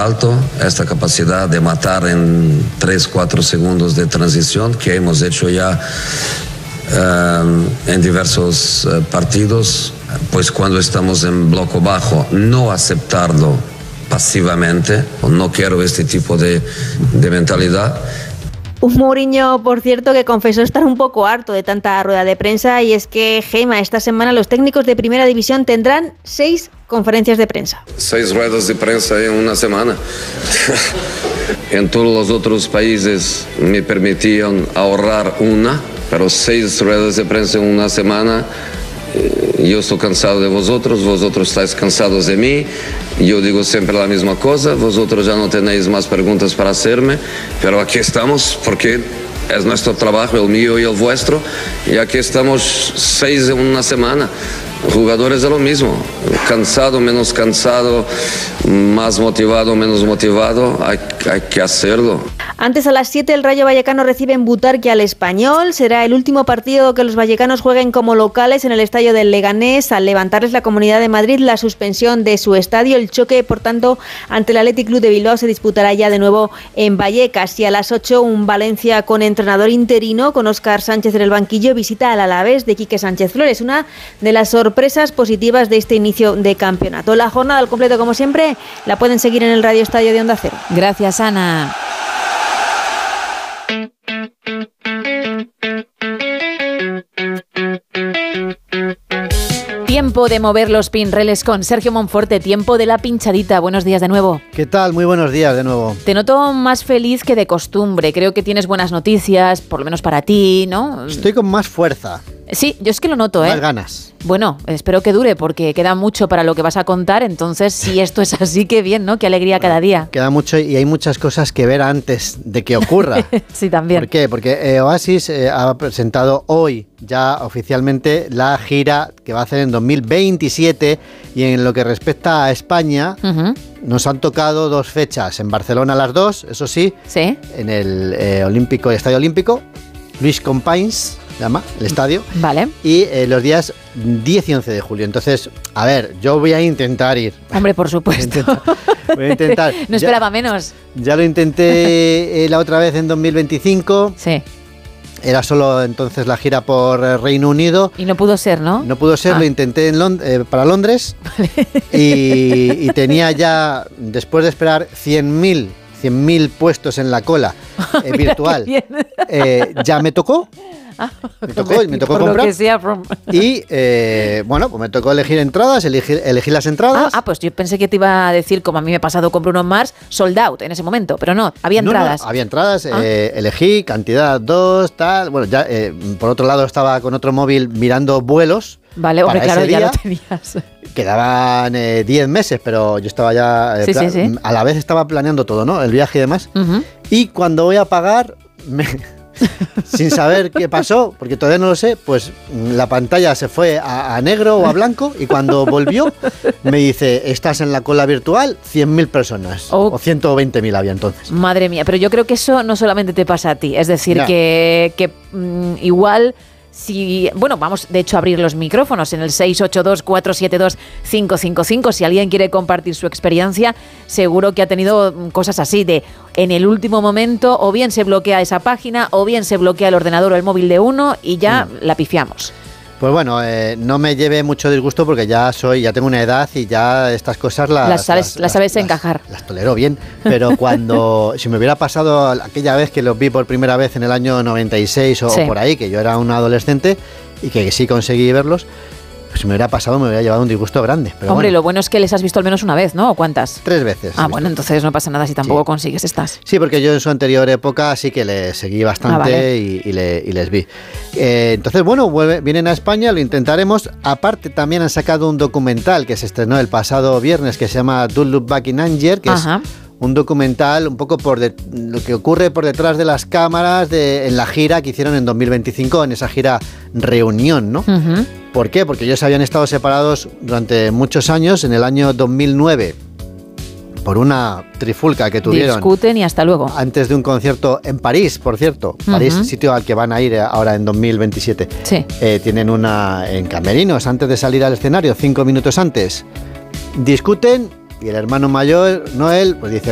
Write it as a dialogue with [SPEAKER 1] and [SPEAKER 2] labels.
[SPEAKER 1] salto, esta capacidad de matar en 3-4 segundos de transición que hemos hecho ya en diversos partidos, pues cuando estamos en bloque bajo, no aceptarlo pasivamente, no quiero este tipo de mentalidad.
[SPEAKER 2] Un Mourinho, por cierto, que confesó estar un poco harto de tanta rueda de prensa, y es que, Gema, esta semana los técnicos de Primera División tendrán 6 conferencias de prensa.
[SPEAKER 1] 6 ruedas de prensa en una semana. En todos los otros países me permitían ahorrar una, pero 6 ruedas de prensa en una semana. Yo estoy cansado de vosotros estáis cansados de mí, yo digo siempre la misma cosa, vosotros ya no tenéis más preguntas para hacerme, pero aquí estamos porque es nuestro trabajo, el mío y el vuestro, y aquí estamos 6 en una semana. Jugadores es lo mismo, cansado, menos cansado, más motivado, menos motivado, hay que hacerlo.
[SPEAKER 2] Antes, a las 7, el Rayo Vallecano recibe en Butarque al Español. Será el último partido que los vallecanos jueguen como locales en el estadio del Leganés, al levantarles la Comunidad de Madrid la suspensión de su estadio. El choque, por tanto, ante el Athletic Club de Bilbao se disputará ya de nuevo en Vallecas. Y a las 8, un Valencia con entrenador interino, con Óscar Sánchez en el banquillo, visita al Alavés de Quique Sánchez Flores, una de las sorpresas positivas de este inicio de campeonato. La jornada al completo, como siempre, la pueden seguir en el Radio Estadio de Onda Cero.
[SPEAKER 3] Gracias, Ana. Tiempo de mover los pinreles con Sergio Monforte, tiempo de la pinchadita. Buenos días de nuevo.
[SPEAKER 4] ¿Qué tal? Muy buenos días de nuevo.
[SPEAKER 3] Te noto más feliz que de costumbre. Creo que tienes buenas noticias, por lo menos para ti, ¿no?
[SPEAKER 4] Estoy con más fuerza.
[SPEAKER 3] Sí, yo es que lo noto,
[SPEAKER 4] Más ganas.
[SPEAKER 3] Bueno, espero que dure porque queda mucho para lo que vas a contar, entonces si esto es así, qué bien, ¿no? Qué alegría cada día.
[SPEAKER 4] Queda mucho y hay muchas cosas que ver antes de que ocurra.
[SPEAKER 3] Sí, también.
[SPEAKER 4] ¿Por qué? Porque Oasis ha presentado hoy ya oficialmente la gira que va a hacer en 2027, y en lo que respecta a España, nos han tocado 2 fechas, en Barcelona las 2, eso sí, en el Estadio Olímpico, Luis Companys llama el estadio,
[SPEAKER 3] vale,
[SPEAKER 4] y los días 10 y 11 de julio. Entonces, a ver, yo voy a intentar ir.
[SPEAKER 3] Hombre, por supuesto.
[SPEAKER 4] Voy a intentar.
[SPEAKER 3] No esperaba menos.
[SPEAKER 4] Ya lo intenté la otra vez en 2025.
[SPEAKER 3] Sí.
[SPEAKER 4] Era solo entonces la gira por Reino Unido.
[SPEAKER 3] Y no pudo ser, ¿no?
[SPEAKER 4] No pudo ser, lo intenté para Londres. Vale. Y tenía ya, después de esperar 100.000 puestos en la cola virtual, ya me tocó. Me tocó comprar. Y bueno, pues me tocó elegir entradas, elegí las entradas.
[SPEAKER 3] Pues yo pensé que te iba a decir, como a mí me ha pasado con Bruno Mars, sold out en ese momento, pero no, había entradas.
[SPEAKER 4] No, había entradas, elegí cantidad 2, tal. Bueno, ya por otro lado estaba con otro móvil mirando vuelos.
[SPEAKER 3] Vale, hombre, claro, ya lo tenías.
[SPEAKER 4] Quedaban 10 meses, pero yo estaba ya a la vez estaba planeando todo, ¿no? El viaje y demás. Y cuando voy a pagar, sin saber qué pasó, porque todavía no lo sé, pues la pantalla se fue a negro o a blanco, y cuando volvió me dice: estás en la cola virtual, 100.000 personas, o 120.000 había entonces.
[SPEAKER 3] Madre mía, pero yo creo que eso no solamente te pasa a ti, es decir, que igual... Si, bueno, vamos de hecho a abrir los micrófonos en el 682-472-555. Si alguien quiere compartir su experiencia, seguro que ha tenido cosas así de en el último momento, o bien se bloquea esa página, o bien se bloquea el ordenador o el móvil de uno y ya la pifiamos.
[SPEAKER 4] Pues bueno, no me lleve mucho disgusto porque ya tengo una edad y ya estas cosas las
[SPEAKER 3] sabes encajar.
[SPEAKER 4] Las tolero bien, pero si me hubiera pasado aquella vez que los vi por primera vez en el año 96 o por ahí, que yo era un adolescente y que sí conseguí verlos, pues si me hubiera pasado me hubiera llevado un disgusto grande. Pero
[SPEAKER 3] hombre, lo bueno es que les has visto al menos una vez, ¿no? ¿O cuántas?
[SPEAKER 4] 3 veces.
[SPEAKER 3] Bueno, entonces no pasa nada si tampoco consigues estas.
[SPEAKER 4] Sí, porque yo en su anterior época sí que les seguí bastante y les vi. Entonces, bueno, vienen a España, lo intentaremos. Aparte, también han sacado un documental que se estrenó el pasado viernes que se llama Don't Look Back in Anger, que es un documental un poco lo que ocurre por detrás de las cámaras en la gira que hicieron en 2025, en esa gira reunión, ¿no? ¿Por qué? Porque ellos habían estado separados durante muchos años. En el año 2009, por una trifulca que tuvieron.
[SPEAKER 3] Discuten y hasta luego.
[SPEAKER 4] Antes de un concierto en París, por cierto. París, sitio al que van a ir ahora en 2027.
[SPEAKER 3] Sí.
[SPEAKER 4] Tienen una en camerinos, antes de salir al escenario, 5 minutos antes. Discuten y el hermano mayor, Noel, pues dice: